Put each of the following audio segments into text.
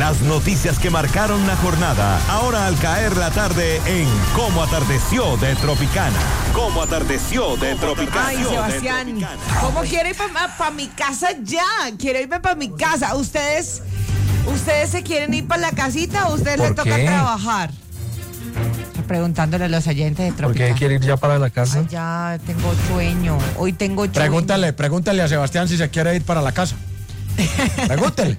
Las noticias que marcaron la jornada, ahora al caer la tarde en Cómo Atardeció de Tropicana. Cómo Atardeció de Tropicana. Ay, Sebastián, ¿cómo quiero ir para mi casa ya? Quiero irme para mi casa. ¿Ustedes se quieren ir para la casita o a ustedes les toca trabajar? Preguntándole a los oyentes de Tropicana. ¿Por qué quiere ir ya para la casa? Ay, ya tengo sueño. Hoy tengo sueño. Pregúntale a Sebastián si se quiere ir para la casa. Pregúntele.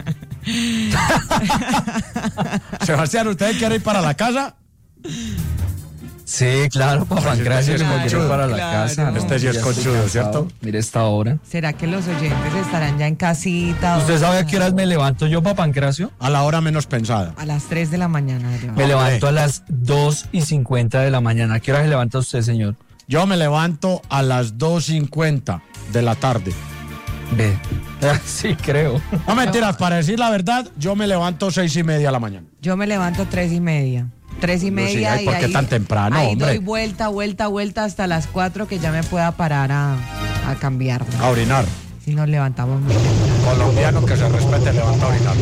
Sebastián, ¿usted quiere ir para la casa? Sí, claro, papá, gracias por ir para la casa. Este sí es conchudo, ¿cierto? Mire esta hora. ¿Será que los oyentes estarán ya en casita? ¿Usted sabe a qué horas me levanto yo, papá Pancracio? A la hora menos pensada. A las 3 de la mañana. Me levanto a las 2:50 de la mañana. ¿A qué hora se levanta usted, señor? Yo me levanto a las 2:50 de la tarde. Ve. Sí, creo. No mentiras, para decir la verdad, yo me levanto 6:30 de la mañana. Yo me levanto 3:30. 3:30 sí, ay, ¿por qué tan temprano, ahí hombre? Doy vuelta hasta las 4 que ya me pueda parar a cambiarme. A orinar. Si nos levantamos muy temprano. Colombiano que se respete levanta a orinar.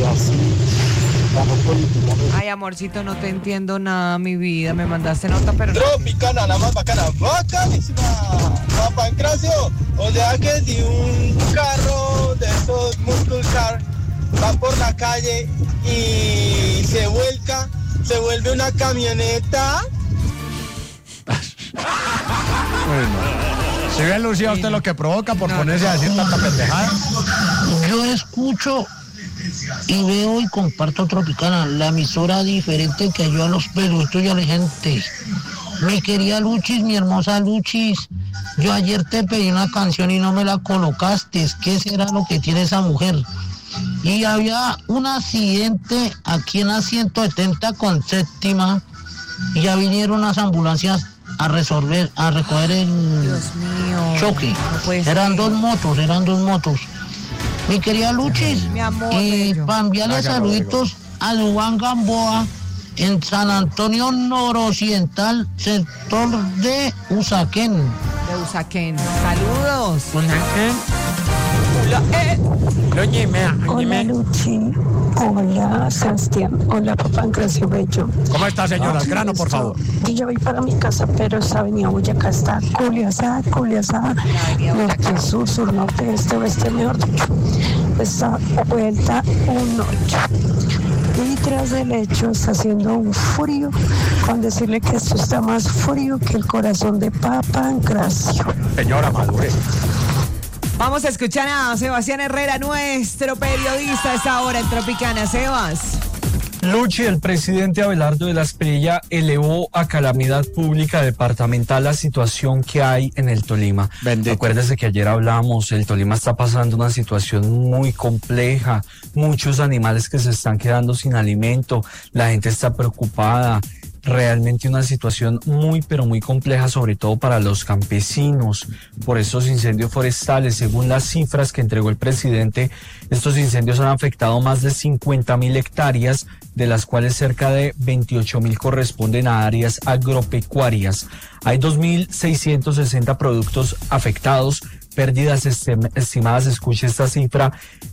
Ay, amorcito, no te entiendo nada, mi vida. Me mandaste nota, pero no. Tropicana, la más bacana, bacanísima. Papá Pancracio, o sea que si un carro de esos muscle car va por la calle y se vuelca, se vuelve una camioneta. Bueno, si ve, Lucía, usted lo que provoca por ponerse a decir tanta pendejada. Yo escucho y veo y comparto Tropicana, la emisora diferente que ayuda a los peluditos y a la gente. Mi querida Luchis, mi hermosa Luchis, yo ayer te pedí una canción y no me la colocaste. ¿Qué será lo que tiene esa mujer? Y había un accidente aquí en la 170 con séptima y ya vinieron las ambulancias a recoger el Dios mío, choque. No eran dos motos. Mi querida Luchis, mi amor, y para enviarle saluditos a Dubán Gamboa en San Antonio Noroccidental, sector de Usaquén. Saludos. Hola Luchi, hola Sebastián, hola papá Pancracio Bello. ¿Cómo está, señora? Al grano, por favor. Yo ya voy para mi casa, pero esa avenida Boyacá está culiasada. Norte, sur, norte, este, oeste, mejor dicho. Está vuelta un 8. Y tras del hecho está haciendo un frío, con decirle que esto está más frío que el corazón de papá Pancracio. Señora, madure. Vamos a escuchar a Sebastián Herrera, nuestro periodista a esta hora en Tropicana. Sebas. Luchi, el presidente Abelardo de la Espriella elevó a calamidad pública departamental la situación que hay en el Tolima. Bendito. Acuérdese que ayer hablamos, el Tolima está pasando una situación muy compleja, muchos animales que se están quedando sin alimento, la gente está preocupada. Realmente una situación muy, pero muy compleja, sobre todo para los campesinos, por esos incendios forestales. Según las cifras que entregó el presidente, estos incendios han afectado más de 50.000 hectáreas, de las cuales cerca de 28.000 corresponden a áreas agropecuarias. Hay 2.660 productos afectados, pérdidas estimadas, escuche esta cifra,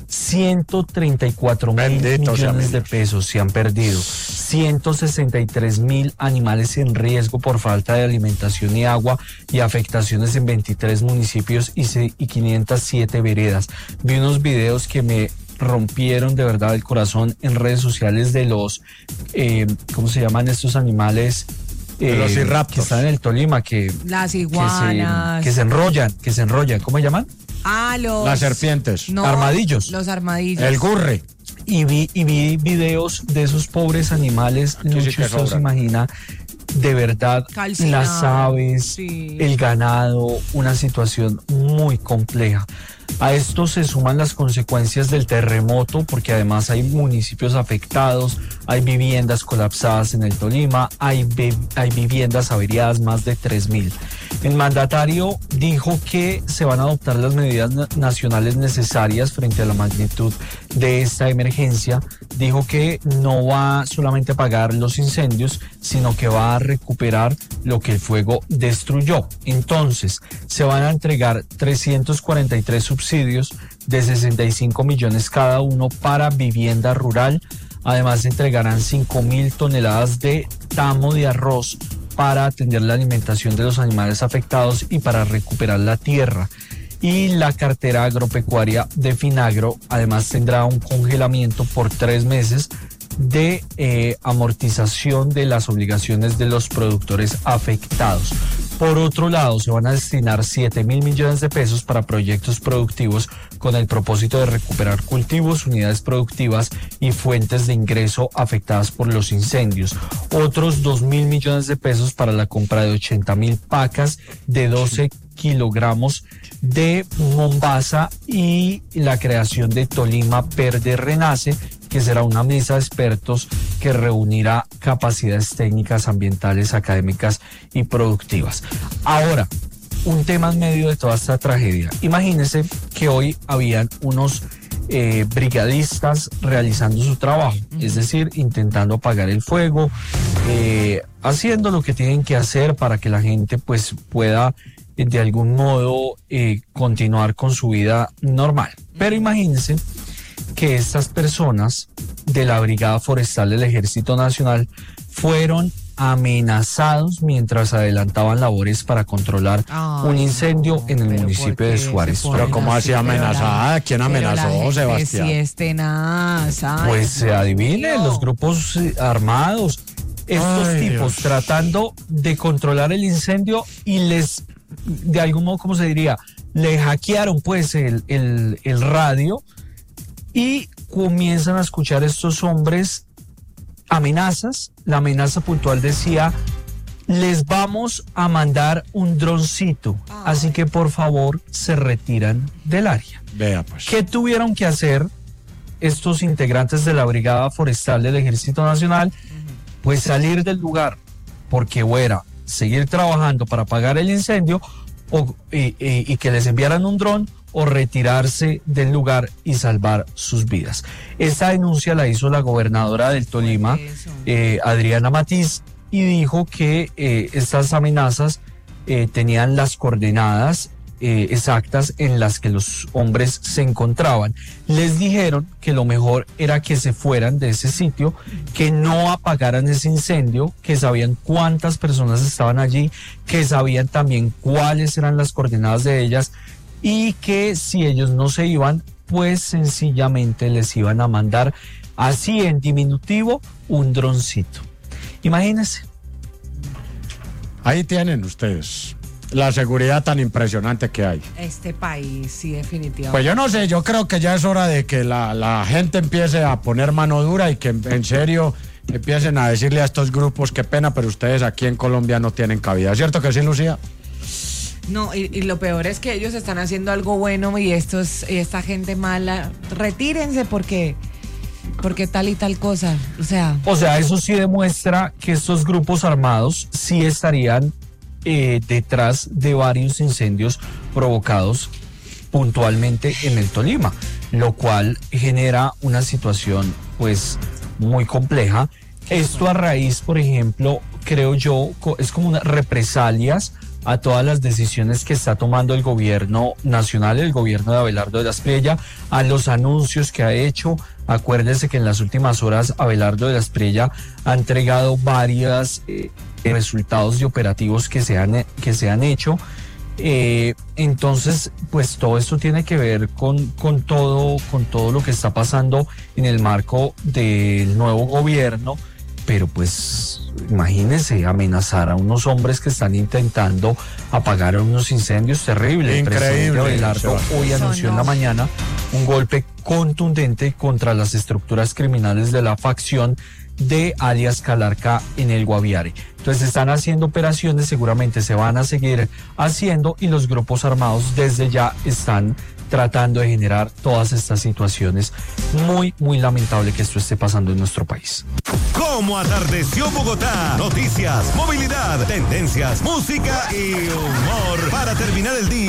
134.000 millones de pesos se han perdido, 163.000 animales en riesgo por falta de alimentación y agua y afectaciones en 23 municipios y 507 veredas. Vi unos videos que me rompieron de verdad el corazón en redes sociales de los, ¿cómo se llaman estos animales? Los irraptors. Que están en el Tolima, las iguanas. Que se enrollan, ¿cómo se llaman? Las serpientes. No, armadillos. Los armadillos. El gurre. Y vi videos de esos pobres animales. No sé si usted se imagina, de verdad, calcinado, las aves, sí, el ganado, una situación muy compleja. A esto se suman las consecuencias del terremoto, porque además hay municipios afectados, hay viviendas colapsadas en el Tolima, hay viviendas averiadas, más de 3.000. El mandatario dijo que se van a adoptar las medidas nacionales necesarias frente a la magnitud de esta emergencia. Dijo que no va solamente a apagar los incendios, sino que va a recuperar lo que el fuego destruyó. Entonces, se van a entregar 343 subsidios de 65 millones cada uno para vivienda rural Además, entregarán 5.000 toneladas de tamo de arroz para atender la alimentación de los animales afectados y para recuperar la tierra. Y la cartera agropecuaria de Finagro además tendrá un congelamiento por 3 meses de amortización de las obligaciones de los productores afectados. Por otro lado, se van a destinar 7.000 millones de pesos para proyectos productivos con el propósito de recuperar cultivos, unidades productivas y fuentes de ingreso afectadas por los incendios. Otros 2.000 millones de pesos para la compra de 80.000 pacas de 12 kilogramos de Mombasa y la creación de Tolima Verde Renace, que será una mesa de expertos que reunirá capacidades técnicas, ambientales, académicas y productivas. Ahora, un tema en medio de toda esta tragedia. Imagínense que hoy habían unos brigadistas realizando su trabajo, es decir, intentando apagar el fuego, haciendo lo que tienen que hacer para que la gente pues pueda de algún modo continuar con su vida normal. Pero imagínense que estas personas de la Brigada Forestal del Ejército Nacional fueron amenazados mientras adelantaban labores para controlar un incendio en el municipio de Suárez. Pero ¿cómo así amenazada? ¿Quién amenazó, Sebastián? Sí, es tenaz. Pues se adivine, los grupos armados, estos tipos tratando de controlar el incendio y les, de algún modo, ¿cómo se diría? Le hackearon pues el radio y comienzan a escuchar estos hombres amenazas. La amenaza puntual decía: les vamos a mandar un droncito, así que por favor se retiran del área. Vea pues. ¿Qué tuvieron que hacer estos integrantes de la Brigada Forestal del Ejército Nacional? Pues salir del lugar, porque o era seguir trabajando para apagar el incendio y que les enviaran un dron, o retirarse del lugar y salvar sus vidas. Esta denuncia la hizo la gobernadora del Tolima, Adriana Matiz, y dijo que estas amenazas tenían las coordenadas exactas en las que los hombres se encontraban. Les dijeron que lo mejor era que se fueran de ese sitio, que no apagaran ese incendio, que sabían cuántas personas estaban allí, que sabían también cuáles eran las coordenadas de ellas, y que si ellos no se iban, pues sencillamente les iban a mandar, así en diminutivo, un droncito. Imagínense. Ahí tienen ustedes la seguridad tan impresionante que hay. Este país, sí, definitivamente. Pues yo no sé, yo creo que ya es hora de que la gente empiece a poner mano dura y que en serio empiecen a decirle a estos grupos: qué pena, pero ustedes aquí en Colombia no tienen cabida. ¿Cierto que sí, Lucía? No, y lo peor es que ellos están haciendo algo bueno y esta gente mala, retírense porque tal y tal cosa. O sea, eso sí demuestra que estos grupos armados sí estarían detrás de varios incendios provocados puntualmente en el Tolima, lo cual genera una situación pues muy compleja. Esto a raíz, por ejemplo, creo yo, es como unas represalias a todas las decisiones que está tomando el gobierno nacional, el gobierno de Abelardo de la Espriella, a los anuncios que ha hecho. Acuérdense que en las últimas horas Abelardo de la Espriella ha entregado varios resultados de operativos que se han hecho. Entonces, pues todo esto tiene que ver con todo lo que está pasando en el marco del nuevo gobierno. Pero pues imagínense amenazar a unos hombres que están intentando apagar unos incendios terribles. Increíble. El presidente Abelardo hoy anunció en la mañana un golpe contundente contra las estructuras criminales de la facción de alias Calarca en el Guaviare. Entonces están haciendo operaciones, seguramente se van a seguir haciendo, y los grupos armados desde ya están tratando de generar todas estas situaciones. Muy, muy lamentable que esto esté pasando en nuestro país. ¿Cómo atardeció Bogotá? Noticias, movilidad, tendencias, música y humor para terminar el día.